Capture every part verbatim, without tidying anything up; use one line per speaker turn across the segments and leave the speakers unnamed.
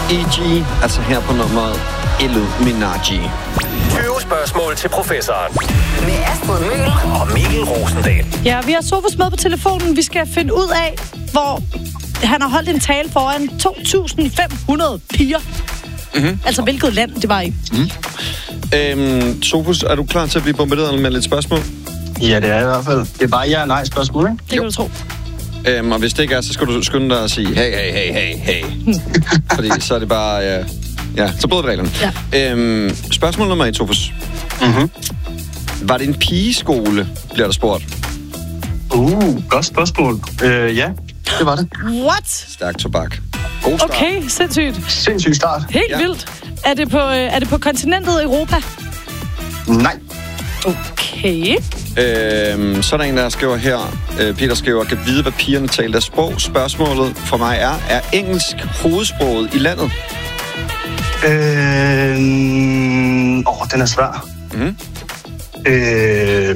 E G, altså her på nummeret Illuminati.
tyve spørgsmål til professoren. Med Astrid Møhl og Mikkel Rosendal.
Ja, vi har Sofus med på telefonen. Vi skal finde ud af, hvor han har holdt en tale foran to tusind fem hundrede piger. Mm-hmm. Altså, hvilket land det var i.
Mm. Øhm, Sofus, er du klar til at blive bombarderet med lidt spørgsmål?
Ja, det er i hvert fald. Det er bare ja og nej spørgsmål, ikke?
Det kan du tro.
Øhm, og hvis det ikke er, så skal du skynde dig at sige, hey, hey, hey, hey, hey. Fordi så er det bare, ja, ja så bryder vi reglerne. Ja. Øhm, spørgsmål nummer et, Sofus.
Mhm.
Var det en pigeskole, bliver der spurgt?
Uh, godt spørgsmål. Øh, ja, det var det.
What?
Stærk tobak. God start.
Okay, sindssygt.
Sindssygt start.
Helt
Ja.
vildt. Er det, på, øh, er det på kontinentet Europa?
Nej.
Okay.
Øhm, så er der en, der skriver her, øh, Peter skriver, kan vide, hvad pigerne taler deres sprog. Spørgsmålet for mig er, er engelsk hovedsproget i landet?
Øh, åh, den er svær.
Mm.
Øh,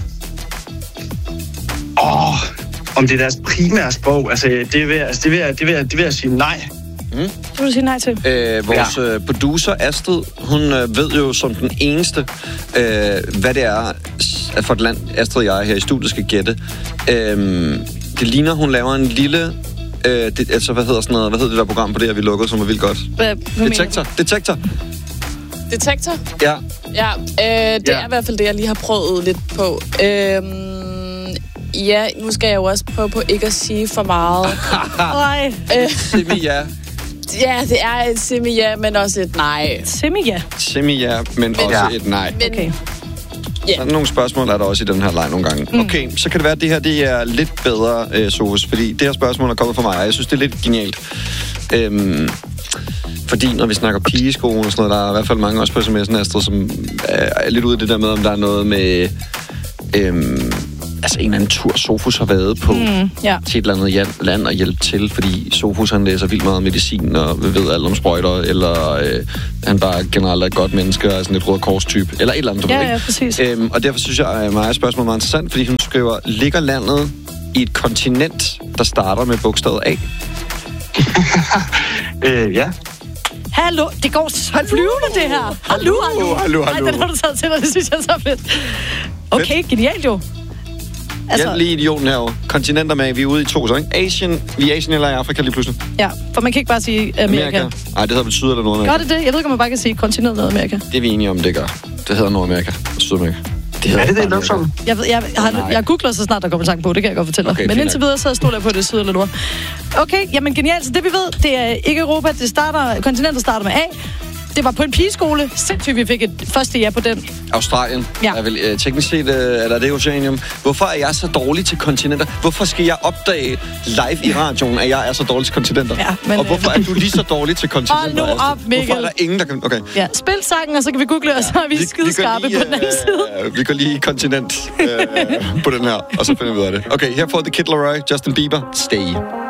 åh, om det er deres primære sprog, altså det vil, altså, det vil, det vil, det vil jeg sige nej.
Mm.
Det vil du sige nej til.
Øh, vores ja. producer Astrid, hun øh, ved jo som den eneste, øh, hvad det er for et land, Astrid og jeg her i studiet skal gætte. Øh, det ligner, hun laver en lille... Øh, det, altså, hvad hedder sådan noget? Hvad hedder det der program på det her, vi lukkede, som var vildt godt?
Hvad, hvad
Detektor. Detektor.
Detektor?
Ja.
Ja, øh, det
Ja.
er i hvert fald det, jeg lige har prøvet lidt på. Øhm, ja, nu skal jeg jo også prøve på ikke at sige for meget.
Nej.
øh,
Semi ja.
ja, det er et semi-ja, men også et nej.
Semi-ja.
Semi ja, men, men også
ja.
et nej.
Men,
Okay.
Ja.
Der er nogle spørgsmål, er der også i den her leg nogle gange. Mm. Okay, så kan det være, at det her det er lidt bedre, øh, Sofus, fordi det her spørgsmål er kommet fra mig, og jeg synes, det er lidt genialt. Øhm, fordi når vi snakker pigeskolen og sådan noget, der er i hvert fald mange også på sms'en, Astrid, som er lidt ude i det der med, om der er noget med... Øhm, altså en eller anden tur, Sofus har været på
Mm, ja.
til et eller andet land og hjælpe til, fordi Sofus han læser vildt meget medicin og ved alt om sprøjter, eller øh, han bare generelt er et godt menneske og er sådan lidt Røde Kors-type, eller et eller andet.
Ja,
ikke?
ja, præcis.
Øhm, og derfor synes jeg, at Majas spørgsmål er meget interessant, fordi hun skriver, ligger landet i et kontinent, der starter med bogstavet A?
Øh, ja.
Hallo, det går så flyvende, det her. Hallo, hallo.
hallo,
Ej,
hallo.
den har du taget til dig, det synes jeg er så fedt. Okay, genialt jo.
Altså, Hjælp lige idioten herovre. Kontinenter med, vi er ude i to, så ikke? Asien, vi er Asien eller i Afrika lige pludselig?
Ja, for man kan ikke bare sige Amerika.
Amerika. Nej, det hedder vel Syd- eller Nordamerika.
Gør det det? Jeg ved ikke, om man bare kan sige kontinentet Amerika.
Det er vi enige om, det gør. Det hedder Nordamerika og Sydamerika. Det
Er det det,
bare
der sådan?
Jeg, ved, jeg, jeg, har, jeg googler så snart, der kommer sang på. Det kan jeg godt fortælle
Okay,
dig. Men
fint
indtil
nok.
videre, så stoler jeg på det syd eller nord. Okay, jamen genialt. Så det vi ved, det er ikke Europa. Det starter, kontinentet starter med A. Det var på en pigeskole. Sindssygt, vi fik et første ja på den.
Australien.
Ja.
Er vel, øh, teknisk set, øh, eller det er Oceanium. Hvorfor er jeg så dårlig til kontinenter? Hvorfor skal jeg opdage live i radioen, at jeg er så dårlig til kontinenter?
Ja, men,
og hvorfor er du lige så dårlig til kontinenter?
Hold nu op, Mikkel.
Hvorfor er der ingen, der kan... Okay.
Ja, spil sangen, og så kan vi google, og så er vi, vi skide skarpe på den anden side.
Øh, vi går lige kontinent øh, på den her, og så finder vi ud af det. Okay, her får The Kid Laroi, Justin Bieber, Stay.